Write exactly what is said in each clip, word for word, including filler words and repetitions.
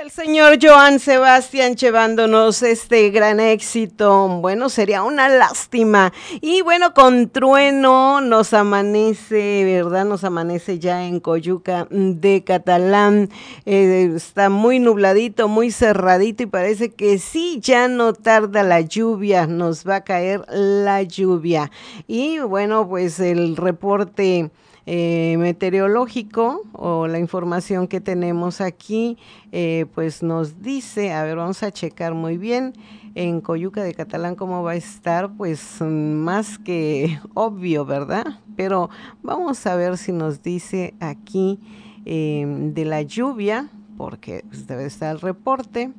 El señor Joan Sebastián llevándonos este gran éxito. Bueno, sería una lástima. Y bueno, con trueno nos amanece, ¿verdad? Nos amanece ya en Coyuca de Catalán. Eh, está muy nubladito, muy cerradito y parece que sí, ya no tarda la lluvia. Nos va a caer la lluvia. Y bueno, pues el reporte Eh, meteorológico o la información que tenemos aquí, eh, pues nos dice, a ver, vamos a checar muy bien en Coyuca de Catalán cómo va a estar, pues más que obvio, ¿verdad? Pero vamos a ver si nos dice aquí eh, de la lluvia, porque pues, debe estar el reporte.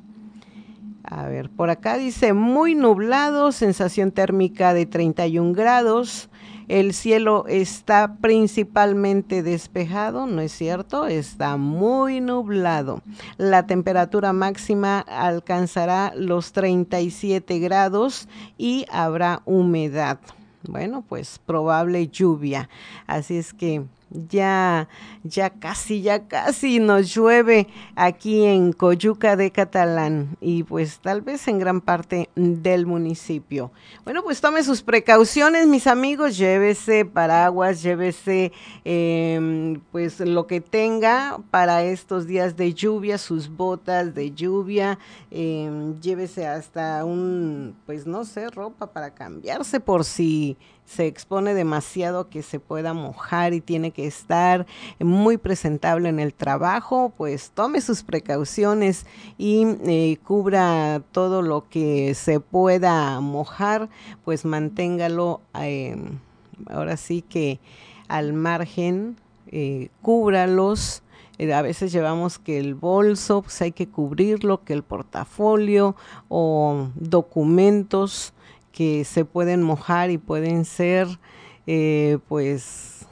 A ver, por acá dice muy nublado, sensación térmica de treinta y un grados. El cielo está principalmente despejado, ¿no es cierto? Está muy nublado. La temperatura máxima alcanzará los treinta y siete grados y habrá humedad. Bueno, pues probable lluvia. Así es que ya, ya casi, ya casi nos llueve aquí en Coyuca de Catalán y pues tal vez en gran parte del municipio. Bueno, pues tome sus precauciones, mis amigos, llévese paraguas, llévese eh, pues lo que tenga para estos días de lluvia, sus botas de lluvia, eh, llévese hasta un, pues no sé, ropa para cambiarse por si se expone demasiado que se pueda mojar y tiene que estar muy presentable en el trabajo, pues tome sus precauciones y eh, cubra todo lo que se pueda mojar, pues manténgalo eh, ahora sí que al margen, eh, cúbralos. Eh, a veces llevamos que el bolso, pues hay que cubrirlo, que el portafolio o documentos que se pueden mojar y pueden ser eh, pues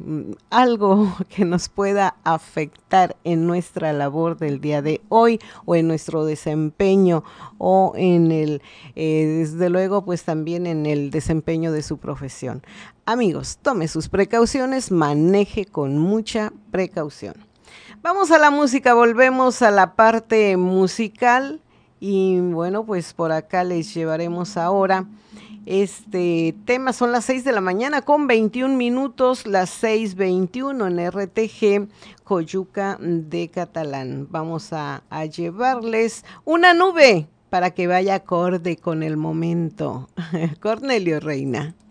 algo que nos pueda afectar en nuestra labor del día de hoy o en nuestro desempeño o en el, eh, desde luego, pues también en el desempeño de su profesión. Amigos, tome sus precauciones, maneje con mucha precaución. Vamos a la música, volvemos a la parte musical. Y bueno, pues por acá les llevaremos ahora este tema. Son las seis de la mañana con veintiún minutos, las seis veintiuno en R T G Coyuca de Catalán. Vamos a, a llevarles una nube para que vaya acorde con el momento. Cornelio Reina.